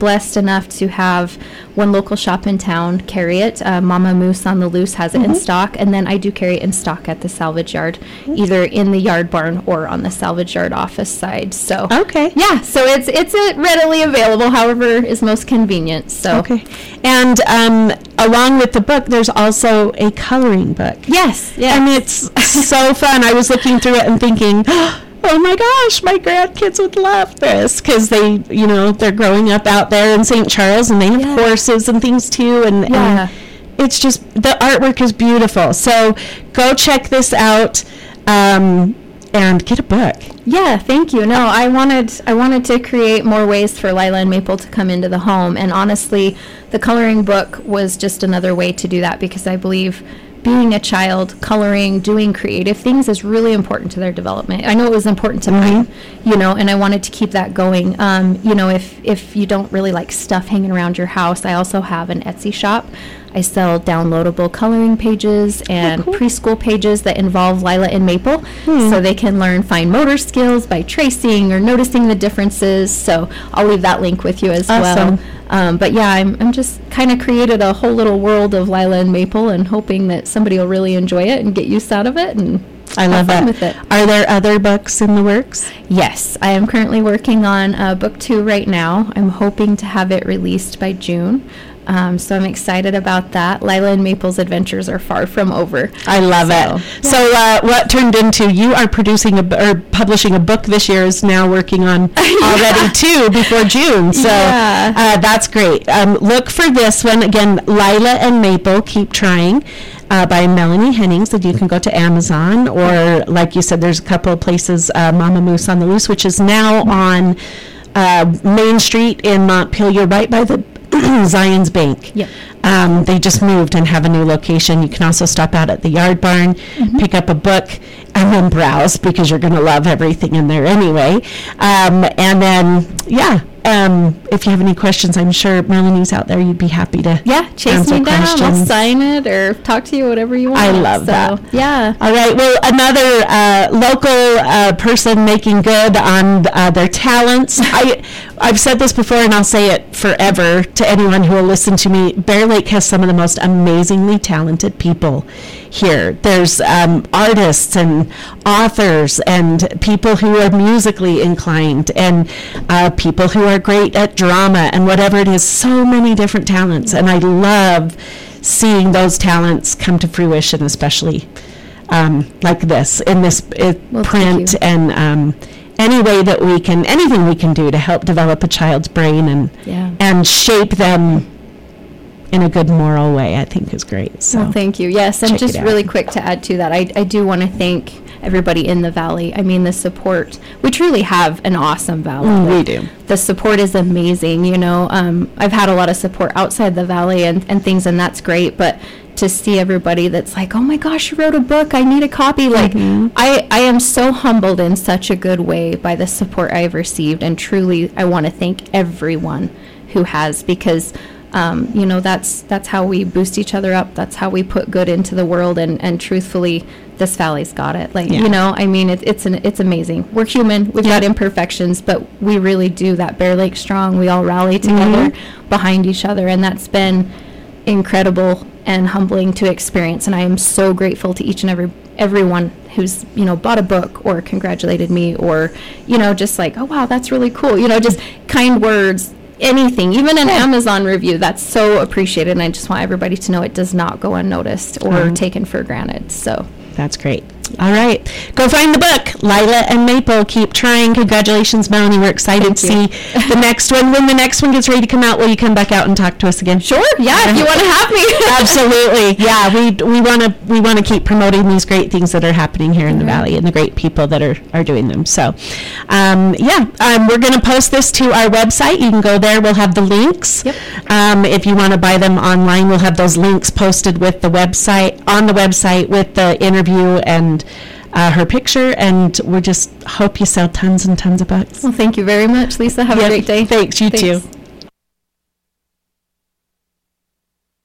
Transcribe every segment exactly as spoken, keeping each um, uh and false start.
blessed enough to have one local shop in town carry it. Uh, Mama Moose on the Loose has it mm-hmm. in stock, and then I do carry it in stock at the salvage yard, mm-hmm. either in the yard barn or on the salvage yard office side. So okay, yeah, so it's it's uh, readily available, however is most convenient. So okay, and um, along with the book, there's also a coloring book. Yes, yes, and it's so fun. I was looking through it and thinking, oh my gosh, my grandkids would love this, because they, you know, they're growing up out there in Saint Charles, and they have yeah. horses and things too, and, yeah. and it's just, the artwork is beautiful. So go check this out um, and get a book. Yeah, thank you. No, I wanted I wanted to create more ways for Lila and Maple to come into the home, and honestly, the coloring book was just another way to do that, because I believe being a child, coloring, doing creative things is really important to their development. I know it was important to mm-hmm. mine, you know, and I wanted to keep that going. Um, you know, if, if you don't really like stuff hanging around your house, I also have an Etsy shop. I sell downloadable coloring pages and oh, cool. preschool pages that involve Lila and Maple, hmm. so they can learn fine motor skills by tracing or noticing the differences. So I'll leave that link with you as awesome. well. Um, but yeah, I'm I'm just kind of created a whole little world of Lila and Maple, and hoping that somebody will really enjoy it and get use out of it. And I love fun it. With it. Are there other books in the works? Yes, I am currently working on uh, book two right now. I'm hoping to have it released by June. Um, so I'm excited about that. Lila and Maple's adventures are far from over. I love so, it. Yeah. So uh, what turned into, you are producing a, b- or publishing a book this year, is now working on yeah. already two before June. So yeah. uh, that's great. Um, look for this one. Again, Lila and Maple, Keep Trying, uh, by Melanie Hennings, and you can go to Amazon, or like you said, there's a couple of places, uh, Mama Moose on the Loose, which is now on uh, Main Street in Montpelier, right by the Zion's Bank. Yep. Um, they just moved and have a new location. You can also stop out at the Yard Barn, mm-hmm. pick up a book, and then browse, because you're going to love everything in there anyway. Um, and then, yeah, um, if you have any questions, I'm sure Melanie's out there. You'd be happy to yeah, chase answer me down. questions. I'll sign it or talk to you, whatever you want. I love so, that. Yeah. All right. Well, another uh, local uh, person making good on uh, their talents. I, I've said this before, and I'll say it forever to anyone who will listen to me. Bear Lake has some of the most amazingly talented people here. There's um, artists and authors and people who are musically inclined, and uh, people who are great at drama and whatever it is. So many different talents, and I love seeing those talents come to fruition, especially um, like this, in this uh, well, print, and um, any way that we can, anything we can do to help develop a child's brain and yeah. and shape them in a good moral way, I think is great. So well, thank you. Yes, and just really quick to add to that, I, I do want to thank everybody in the Valley. I mean, the support, we truly have an awesome Valley. Mm, we do. The support is amazing, you know. Um, I've had a lot of support outside the Valley and, and things, and that's great, but to see everybody that's like, oh my gosh, you wrote a book, I need a copy. Like, mm-hmm. I, I am so humbled in such a good way by the support I've received, and truly I want to thank everyone who has, because Um, you know, that's that's how we boost each other up. That's how we put good into the world. And, and truthfully, this Valley's got it. Like, yeah. you know, I mean, it, it's an, it's amazing. We're human. We've yeah. got imperfections, but we really do that Bear Lake strong. We all rally together mm-hmm. behind each other. And that's been incredible and humbling to experience. And I am so grateful to each and every everyone who's, you know, bought a book or congratulated me, or, you know, just like, oh, wow, that's really cool. You know, just kind words. Anything, even an yeah. Amazon review, that's so appreciated, and I just want everybody to know it does not go unnoticed or mm. taken for granted. So that's great. All right, go find the book, Lila and Maple, Keep Trying. Congratulations, Melanie. We're excited Thank to you. see the next one. When the next one gets ready to come out, will you come back out and talk to us again? Sure. Yeah, if you want to have me. Absolutely. Yeah, we we want to we want to keep promoting these great things that are happening here in the right. Valley, and the great people that are, are doing them. So, um, yeah, um, we're going to post this to our website. You can go there. We'll have the links. Yep. Um, if you want to buy them online, we'll have those links posted with the website on the website with the interview and Uh, her picture, and we just hope you sell tons and tons of books. Well, thank you very much, Lisa. Have yep. a great day. Thanks, you Thanks. too.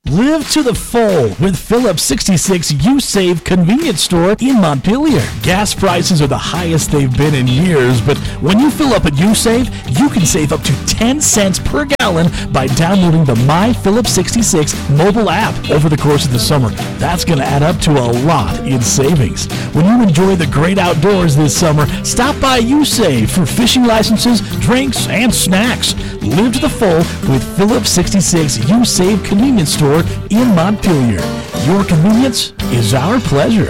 Live to the full with Phillips sixty-six U Save convenience store in Montpelier. Gas prices are the highest they've been in years, but when you fill up at U Save, you can save up to ten cents per gallon by downloading the My Phillips sixty-six mobile app over the course of the summer. That's going to add up to a lot in savings. When you enjoy the great outdoors this summer, stop by U Save for fishing licenses, drinks, and snacks. Live to the full with Phillips sixty-six U Save convenience store in Montpelier. Your convenience is our pleasure.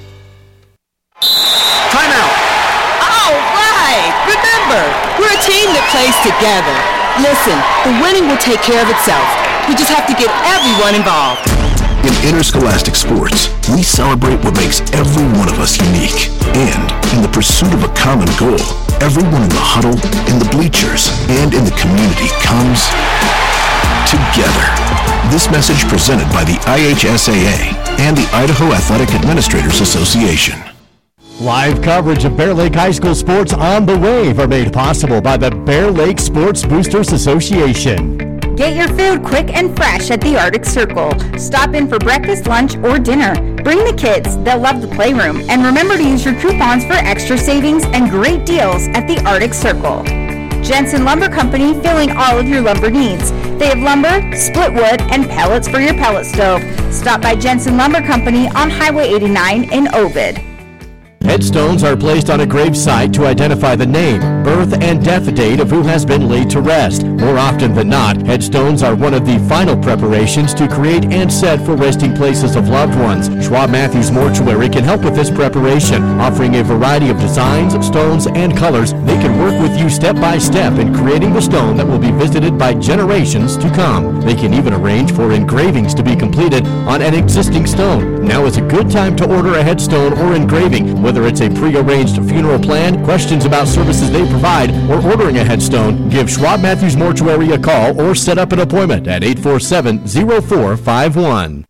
Timeout. All right. Remember, we're a team that plays together. Listen, the winning will take care of itself. We just have to get everyone involved. In interscholastic sports, we celebrate what makes every one of us unique. And in the pursuit of a common goal, everyone in the huddle, in the bleachers, and in the community comes together. This message presented by the I H S A A and the Idaho Athletic Administrators Association. Live coverage of Bear Lake High School sports on the Wave are made possible by the Bear Lake Sports Boosters Association. Get your food quick and fresh at the Arctic Circle. Stop in for breakfast, lunch, or dinner. Bring the kids. They'll love the playroom. And remember to use your coupons for extra savings and great deals at the Arctic Circle. Jensen Lumber Company, filling all of your lumber needs. They have lumber, split wood, and pellets for your pellet stove. Stop by Jensen Lumber Company on Highway eighty-nine in Ovid. Headstones are placed on a grave site to identify the name, birth, and death date of who has been laid to rest. More often than not, headstones are one of the final preparations to create and set for resting places of loved ones. Schwab Matthews Mortuary can help with this preparation, offering a variety of designs, stones, and colors. They can work with you step by step in creating the stone that will be visited by generations to come. They can even arrange for engravings to be completed on an existing stone. Now is a good time to order a headstone or engraving, whether it's a pre-arranged funeral plan, questions about services they provide, or ordering a headstone. Give Schwab Matthews Mortuary a call or set up an appointment at eight four seven, zero four five one.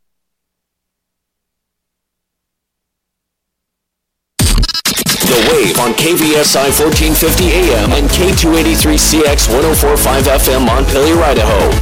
The Wave on K V S I fourteen fifty A M and K two eighty-three C X one oh four point five F M Montpelier, Idaho.